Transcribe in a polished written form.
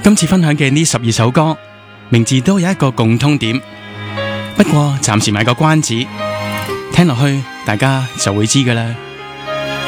今次分享嘅呢12首歌，名字都有一個共通點，不過暫時賣個關子，聽落去大家就會知㗎喇。